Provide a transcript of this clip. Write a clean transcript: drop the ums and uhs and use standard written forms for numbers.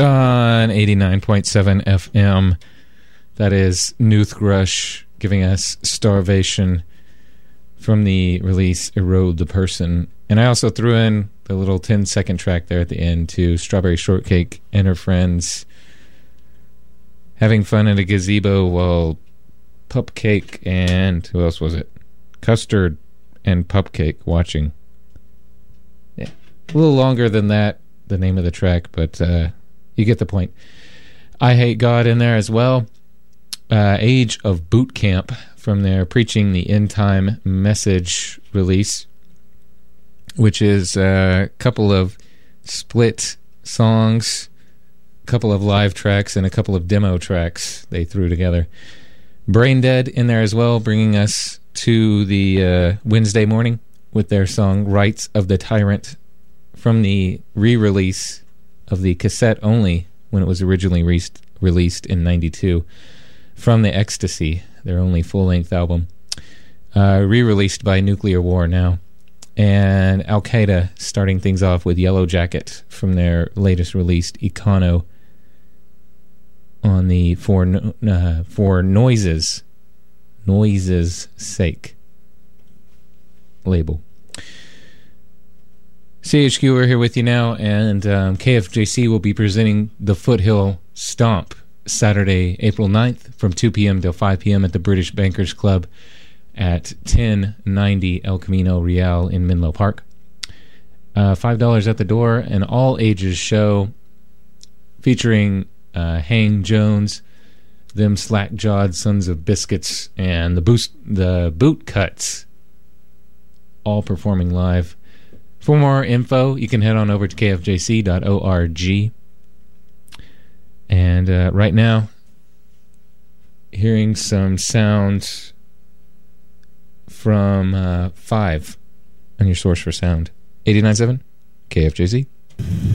On 89.7 FM, that is Noothrush giving us Starvation from the release Erode the Person. And I also threw in the little 10-second track there at the end to Strawberry Shortcake and her friends having fun at a gazebo while Pupcake and... who else was it? Custard and Pupcake watching. Yeah. A little longer than that, the name of the track, but you get the point. I Hate God in there as well. Age of Boot Camp from their Preaching the End Time Message release, which is a couple of split songs, a couple of live tracks, and a couple of demo tracks they threw together. Brain Dead in there as well, bringing us to the Wednesday morning with their song Rights of the Tyrant from the re-release of the cassette only when it was originally released in 92 from the Ecstasy, their only full-length album, re-released by Nuclear War now. And Al-Qaeda starting things off with Yellow Jacket from their latest released Econo on the For Noises Sake label. CHQ, we're here with you now, and KFJC will be presenting the Foothill Stomp Saturday, April 9th from 2 p.m. till 5 p.m. at the British Bankers Club at 1090 El Camino Real in Menlo Park. $5 at the door, an all-ages show featuring Hang Jones, them slack-jawed sons of biscuits, and the Boot Cuts, all performing live. For more info, you can head on over to kfjc.org. And right now, hearing some sounds from 5 on your source for sound. 89.7 KFJC.